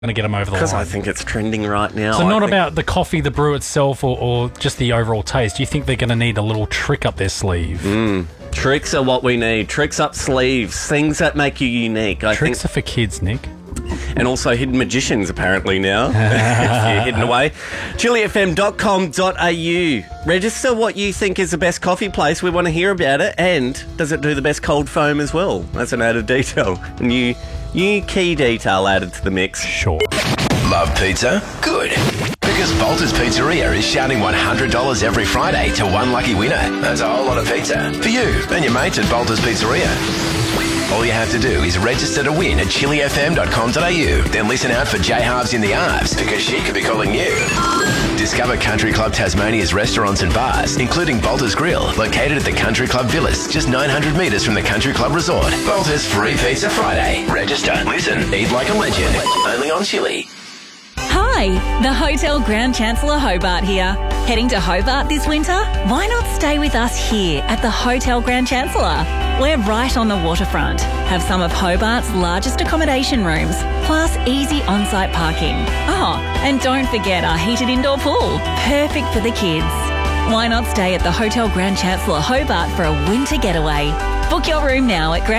going to get them over the line? Because I think it's trending right now. So not about the coffee, the brew itself, or just the overall taste. Do you think they're going to need a little trick up their sleeve? Tricks are what we need. Tricks up sleeves. Things that make you unique. Tricks are for kids, Nick. And also hidden magicians, apparently, now. If you're hidden away. chilifm.com.au. Register what you think is the best coffee place. We want to hear about it. And does it do the best cold foam as well? That's an added detail. A new key detail added to the mix. Sure. Love pizza? Good. Because Bolter's Pizzeria is shouting $100 every Friday to one lucky winner. That's a whole lot of pizza for you and your mates at Bolter's Pizzeria. All you have to do is register to win at chilifm.com.au. Then listen out for J Halves in the Arves, because she could be calling you. Discover Country Club Tasmania's restaurants and bars, including Bolter's Grill, located at the Country Club Villas, just 900 metres from the Country Club Resort. Bolter's Free Pizza Friday. Register, listen, eat like a legend. Only on Chili. Hi, the Hotel Grand Chancellor Hobart here. Heading to Hobart this winter? Why not stay with us here at the Hotel Grand Chancellor? We're right on the waterfront, have some of Hobart's largest accommodation rooms, plus easy on-site parking. Oh, and don't forget our heated indoor pool, perfect for the kids. Why not stay at the Hotel Grand Chancellor Hobart for a winter getaway? Book your room now at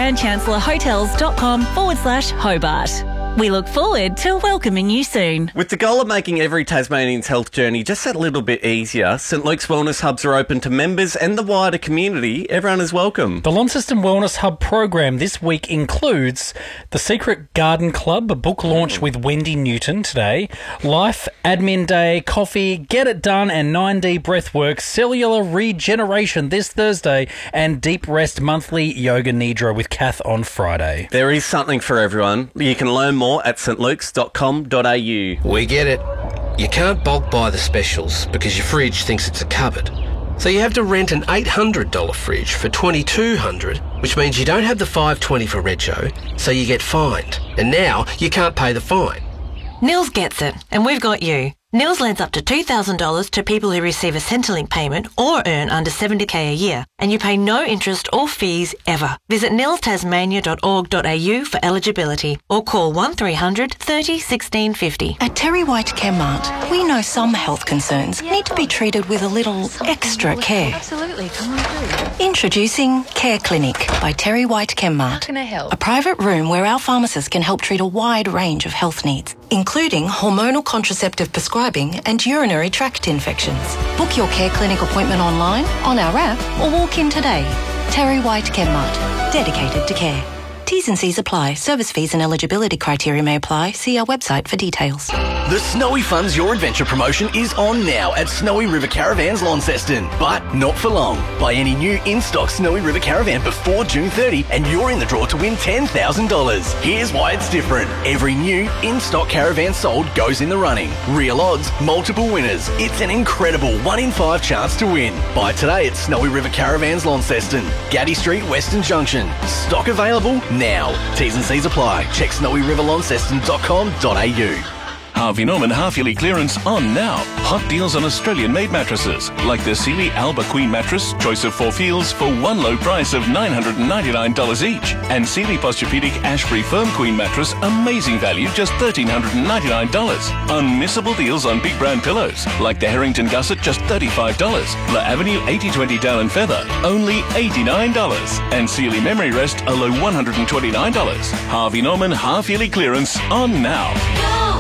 grandchancellorhotels.com/Hobart. We look forward to welcoming you soon. With the goal of making every Tasmanian's health journey just that little bit easier, St Luke's Wellness Hubs are open to members and the wider community. Everyone is welcome. The Launceston Wellness Hub program this week includes the Secret Garden Club, a book launch with Wendy Newton today, Life, Admin Day, Coffee, Get It Done and 9D Breathwork, Cellular Regeneration this Thursday, and Deep Rest Monthly Yoga Nidra with Kath on Friday. There is something for everyone. You can learn more at stlukes.com.au. We get it. You can't bulk buy the specials because your fridge thinks it's a cupboard. So you have to rent an $800 fridge for $2,200, which means you don't have the $520 for rego, so you get fined. And now you can't pay the fine. Nils gets it, and we've got you. Nils lends up to $2,000 to people who receive a Centrelink payment or earn under $70,000 a year, and you pay no interest or fees ever. Visit nilstasmania.org.au for eligibility or call 1300 30 16 50. At Terry White Chemmart, we know some health concerns need to be treated with a little extra care. Absolutely, come on through. Introducing Care Clinic by Terry White Chemmart. How can I help? A private room where our pharmacists can help treat a wide range of health needs, including hormonal contraceptive prescribing and urinary tract infections. Book your Care Clinic appointment online, on our app, or walk in today. Terry White Chemmart, dedicated to care. T's and C's apply. Service fees and eligibility criteria may apply. See our website for details. The Snowy Funds Your Adventure promotion is on now at Snowy River Caravans Launceston, but not for long. Buy any new in-stock Snowy River Caravan before June 30 and you're in the draw to win $10,000. Here's why it's different. Every new in-stock caravan sold goes in the running. Real odds, multiple winners. It's an incredible 1 in 5 chance to win. Buy today at Snowy River Caravans Launceston, Gaddy Street, Western Junction. Stock available now. T's and C's apply. Check snowyriverlaunceston.com.au. Harvey Norman half-yearly clearance on now. Hot deals on Australian-made mattresses, like the Sealy Alba Queen mattress, choice of 4 feels for one low price of $999 each. And Sealy Posturepedic Ash-Free Firm Queen mattress, amazing value, just $1,399. Unmissable deals on big brand pillows, like the Harrington Gusset, just $35. La Avenue 8020 Down and Feather, only $89. And Sealy Memory Rest, a low $129. Harvey Norman half-yearly clearance on now.